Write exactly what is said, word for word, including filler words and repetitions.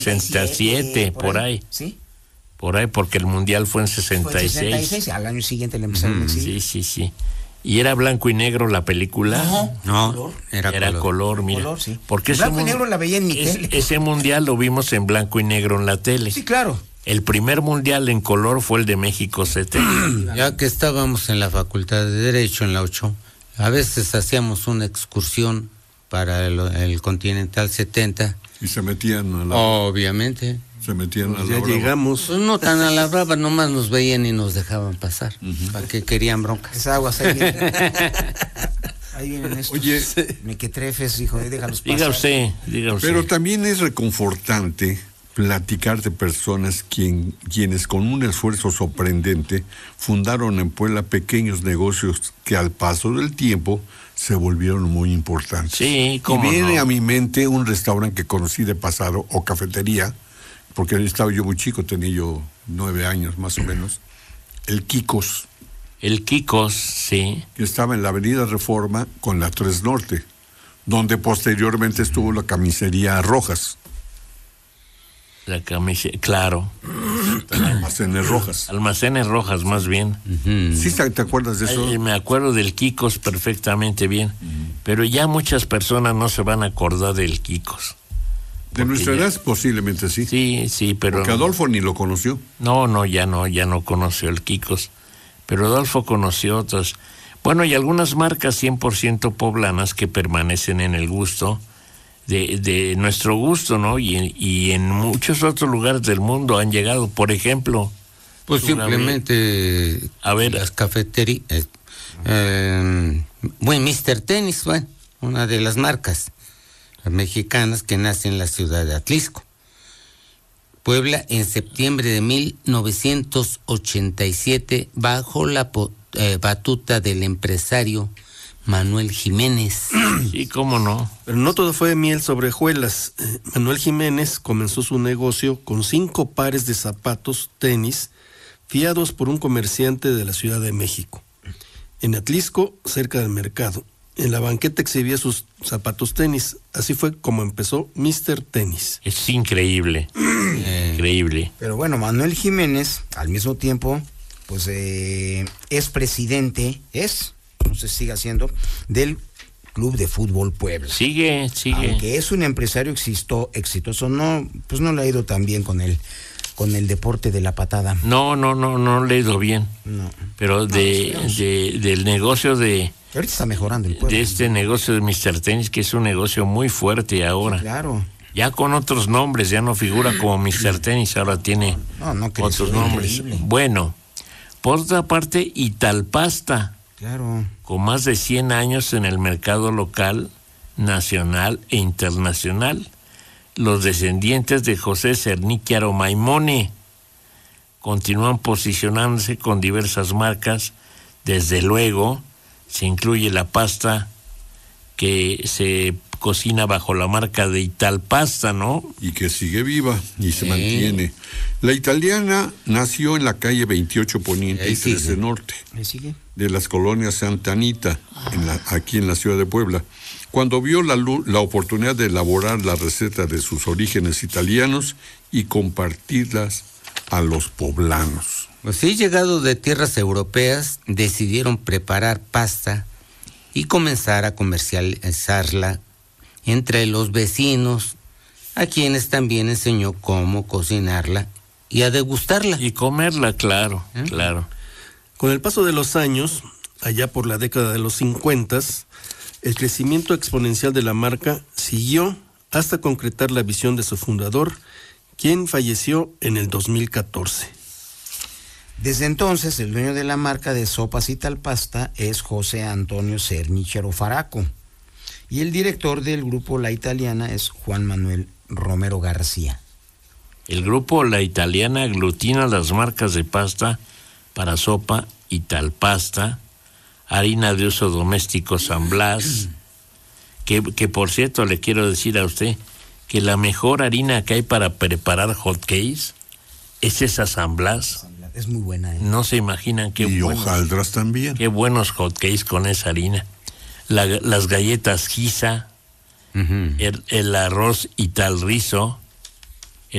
sesenta y siete, por, por ahí. ahí. ¿Sí? Por ahí, porque el mundial fue en sesenta y seis. Fue en sesenta y seis, al año siguiente le empezaron a exhibir. Sí, sí, sí. ¿Y era blanco y negro la película? No, no, color. era, era color. color, mira. Color, sí. Porque blanco ese y negro la veía en mi es, tele. Ese mundial lo vimos en blanco y negro en la tele. Sí, claro. El primer mundial en color fue el de México setenta. Ya que estábamos en la Facultad de Derecho, en la ocho, a veces hacíamos una excursión para el, el Continental setenta. Y se metían a la... Obviamente. Se metían pues a la ya brava. llegamos. Pues no tan a la brava, nomás nos veían y nos dejaban pasar. Uh-huh. ¿Para qué querían broncas? Es aguas, ahí vienen. Ahí vienen estos. Oye, mequetrefes, hijo, déjalos pasar. Diga usted, diga usted. Pero también es reconfortante platicar de personas quien, quienes con un esfuerzo sorprendente fundaron en Puebla pequeños negocios que al paso del tiempo se volvieron muy importantes. Sí, cómo y viene no. a mi mente un restaurante que conocí de pasado, o cafetería, porque estaba yo muy chico, tenía yo nueve años más o menos, el Kikos. El Kikos, sí. Que estaba en la Avenida Reforma con la tres Norte, donde posteriormente estuvo la camisería Rojas. La camiseta, claro. Almacenes Rojas. Almacenes Rojas, más bien. Uh-huh. ¿Sí te acuerdas de eso? Ay, me acuerdo del Kikos perfectamente bien, uh-huh. Pero ya muchas personas no se van a acordar del Kikos. De nuestra edad posiblemente sí. Sí, sí, pero... Porque Adolfo ni lo conoció. No, no, ya no, ya no conoció el Kikos. Pero Adolfo conoció otros. Bueno, y algunas marcas cien por ciento poblanas que permanecen en el gusto, de, de nuestro gusto, ¿no? Y, y en muchos otros lugares del mundo han llegado, por ejemplo... Pues simplemente... Vez, a ver... Las cafeterías... Eh, eh, bueno, mister Tenis, bueno, una de las marcas mexicanas que nace en la ciudad de Atlisco. Puebla en septiembre de mil novecientos ochenta y siete bajo la eh, batuta del empresario Manuel Jiménez. Sí, cómo no. Pero no todo fue miel sobre hojuelas. Eh, Manuel Jiménez comenzó su negocio con cinco pares de zapatos tenis fiados por un comerciante de la Ciudad de México. En Atlisco, cerca del mercado. En la banqueta exhibía sus zapatos tenis. Así fue como empezó mister Tenis. Es increíble. eh, increíble. Pero bueno, Manuel Jiménez, al mismo tiempo, pues eh, es presidente, es, no sé si sigue siendo, del Club de Fútbol Puebla. Sigue, sigue. Aunque es un empresario existo, exitoso, no, pues no le ha ido tan bien con él. Con el deporte de la patada. No, no, no, no le he ido bien. No. Pero de, no, de, del negocio de... Ahorita está mejorando el pueblo. De este negocio de mister Tenis, que es un negocio muy fuerte ahora. Sí, claro. Ya con otros nombres, ya no figura como mister Tenis, ahora tiene no, no otros nombres. Increíble. Bueno, por otra parte, Italpasta. Claro. Con más de cien años en el mercado local, nacional e internacional. Los descendientes de José Cerníquiaro Maimone continúan posicionándose con diversas marcas. Desde luego, se incluye la pasta que se cocina bajo la marca de Italpasta, ¿no? Y que sigue viva y se sí. mantiene. La italiana nació en la calle veintiocho Poniente y trece Norte, ¿Ahí sigue? de las colonias Santa Anita, en la, aquí en la ciudad de Puebla. Cuando vio la, la oportunidad de elaborar la receta de sus orígenes italianos y compartirlas a los poblanos. Pues sí, llegado de tierras europeas, decidieron preparar pasta y comenzar a comercializarla entre los vecinos, a quienes también enseñó cómo cocinarla y a degustarla. Y comerla, claro, ¿Eh? claro. Con el paso de los años, allá por la década de los cincuentas, el crecimiento exponencial de la marca siguió hasta concretar la visión de su fundador, quien falleció en el dos mil catorce. Desde entonces, el dueño de la marca de sopas Italpasta es José Antonio Cerníquiaro Faraco, y el director del grupo La Italiana es Juan Manuel Romero García. El grupo La Italiana aglutina las marcas de pasta para sopa Italpasta, harina de uso doméstico San Blas, que, que por cierto le quiero decir a usted que la mejor harina que hay para preparar hotcakes es esa San Blas. Es muy buena. ¿eh? No se imaginan qué y buenos, hojaldras también. Qué buenos hotcakes con esa harina. La, las galletas Giza, uh-huh. el, el arroz Italrizo,